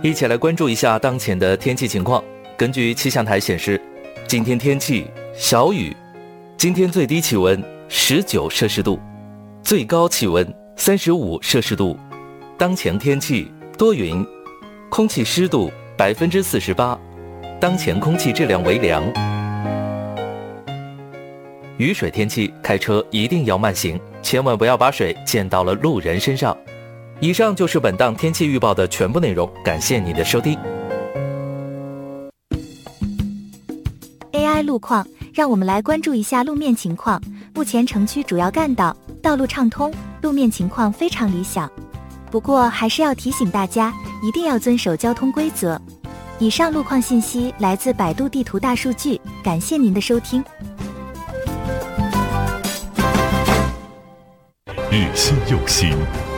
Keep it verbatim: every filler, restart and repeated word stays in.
一起来关注一下当前的天气情况。根据气象台显示，今天天气小雨，今天最低气温十九摄氏度，最高气温三十五摄氏度。当前天气多云，空气湿度百分之四十八，当前空气质量为良。雨水天气，开车一定要慢行，千万不要把水溅到了路人身上。以上就是本档天气预报的全部内容，感谢你的收听。 A I 路况，让我们来关注一下路面情况。目前城区主要干道道路畅通，路面情况非常理想。不过还是要提醒大家，一定要遵守交通规则。以上路况信息来自百度地图大数据，感谢您的收听。 日新又新，